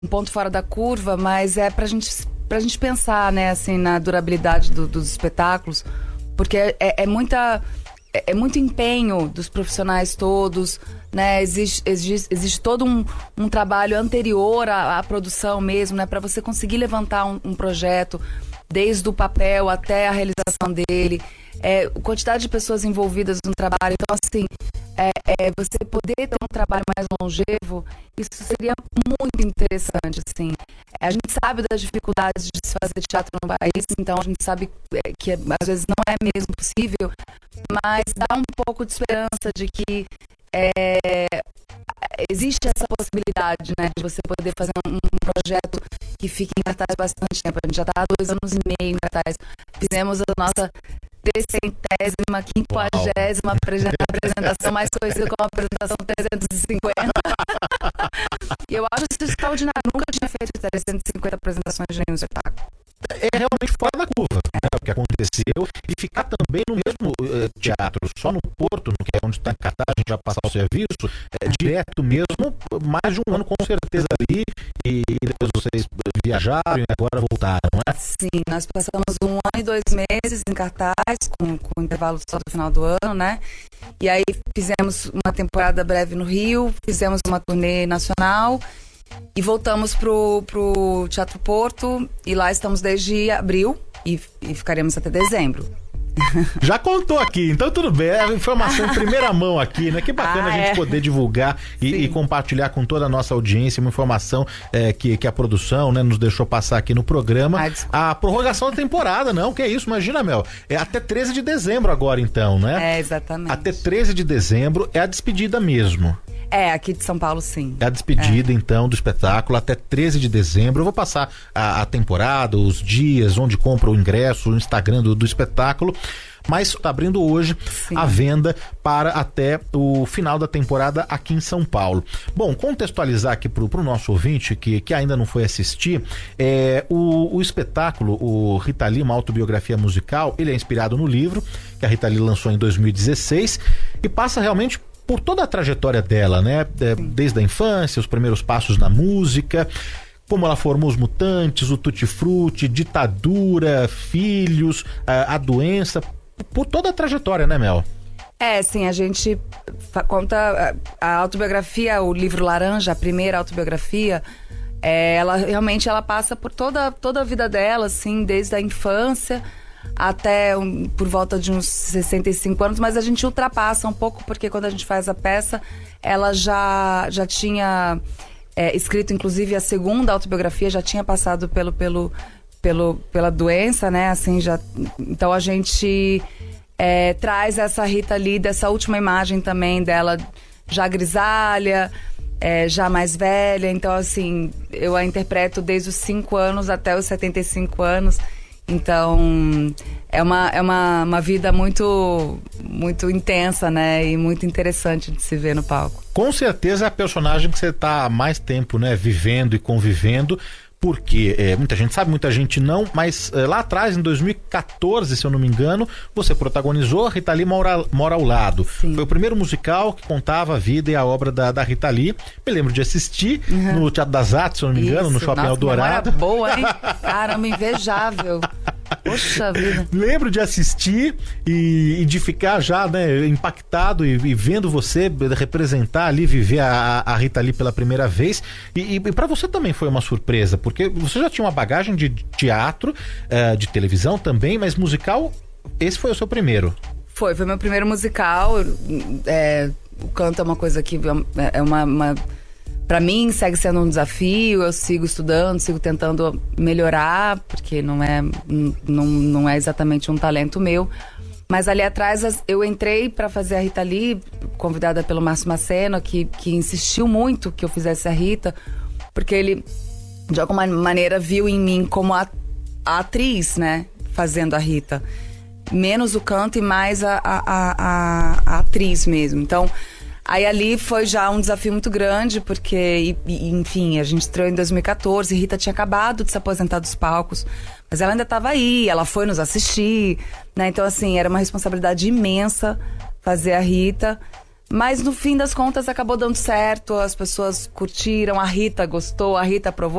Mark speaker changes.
Speaker 1: um ponto fora da curva, mas é pra gente pensar, né, assim, na durabilidade dos espetáculos, porque é muito empenho dos profissionais todos, né? Existe todo um trabalho anterior à produção mesmo, né? Para você conseguir levantar um projeto desde o papel até a realização dele, quantidade de pessoas envolvidas no trabalho. Então, assim, você poder ter um trabalho mais longevo, isso seria muito interessante, assim. A gente sabe das dificuldades de se fazer teatro no país, então a gente sabe que às vezes não é mesmo possível, mas dá um pouco de esperança de que existe essa possibilidade, né, de você poder fazer um projeto que fique em cartaz bastante tempo. A gente já está há 2 anos e meio em cartaz. Fizemos a nossa 300ª, 50ª apresentação, mais conhecida como apresentação 350. E eu acho isso extraordinário. Nunca tinha feito 350 apresentações de nenhum espetáculo.
Speaker 2: É realmente fora da curva, né, o que aconteceu, e ficar também no mesmo teatro, só no Porto, que é onde está em cartaz, a gente vai passar o serviço, direto mesmo, mais de um ano com certeza ali, e depois vocês viajaram e agora voltaram, né?
Speaker 1: Sim, nós passamos 1 ano e 2 meses em cartaz, com intervalo só do final do ano, né? E aí fizemos uma temporada breve no Rio, fizemos uma turnê nacional, e voltamos pro Teatro Porto, e lá estamos desde abril e ficaremos até dezembro.
Speaker 2: Já contou aqui, então tudo bem, é informação em primeira mão aqui, né? Que bacana a gente poder divulgar e compartilhar com toda a nossa audiência uma informação que a produção, né, nos deixou passar aqui no programa. A prorrogação da temporada, não, que é isso, imagina, Mel, é até 13 de dezembro agora então, né?
Speaker 1: Exatamente.
Speaker 2: Até 13 de dezembro é a despedida mesmo.
Speaker 1: Aqui de São Paulo, sim.
Speaker 2: É a despedida, então, do espetáculo até 13 de dezembro. Eu vou passar a temporada, os dias, onde compra o ingresso, o Instagram do espetáculo. Mas está abrindo hoje a venda para até o final da temporada aqui em São Paulo. Bom, contextualizar aqui para o nosso ouvinte que ainda não foi assistir, o espetáculo, o Rita Lee, uma autobiografia musical, ele é inspirado no livro que a Rita Lee lançou em 2016 e passa realmente por toda a trajetória dela, né? Desde a infância, os primeiros passos na música, como ela formou os Mutantes, o Tutti Frutti, ditadura, filhos, a doença, por toda a trajetória, né, Mel?
Speaker 1: Sim, a gente conta a autobiografia, o livro Laranja, a primeira autobiografia, ela realmente passa por toda a vida dela, assim, desde a infância até por volta de uns 65 anos, mas a gente ultrapassa um pouco, porque quando a gente faz a peça, ela já tinha escrito, inclusive, a segunda autobiografia, já tinha passado pela doença, né, assim, então a gente traz essa Rita Lee, dessa última imagem também dela, já grisalha, já mais velha, então, assim, eu a interpreto desde os 5 anos até os 75 anos, então, é uma vida muito, muito intensa, né? E muito interessante de se ver no palco.
Speaker 2: Com certeza é a personagem que você está há mais tempo, né? Vivendo e convivendo. Porque muita gente sabe, muita gente não, mas lá atrás, em 2014, se eu não me engano, você protagonizou Rita Lee Mora ao Lado.
Speaker 1: Sim.
Speaker 2: Foi o primeiro musical que contava a vida e a obra da Rita Lee. Me lembro de assistir no Teatro das Artes, se eu não me engano, no Shopping Eldorado.
Speaker 1: Boa, hein? Caramba, invejável. Poxa vida.
Speaker 2: Lembro de assistir e de ficar já, né, impactado e vendo você representar ali, viver a Rita Lee pela primeira vez. E para você também foi uma surpresa, porque você já tinha uma bagagem de teatro, de televisão também, mas musical, esse foi o seu primeiro. Foi
Speaker 1: meu primeiro musical. O canto é uma coisa que pra mim segue sendo um desafio, eu sigo estudando, sigo tentando melhorar, porque não é exatamente um talento meu. Mas ali atrás eu entrei para fazer a Rita Lee, convidada pelo Márcio Maceno, que insistiu muito que eu fizesse a Rita, porque ele, de alguma maneira, viu em mim como a atriz, né, fazendo a Rita. Menos o canto e mais a atriz mesmo. Então, aí ali foi já um desafio muito grande, porque, enfim, a gente estreou em 2014, Rita tinha acabado de se aposentar dos palcos, mas ela ainda estava aí, ela foi nos assistir, né? Então, assim, era uma responsabilidade imensa fazer a Rita. Mas no fim das contas acabou dando certo, as pessoas curtiram, a Rita gostou, a Rita aprovou.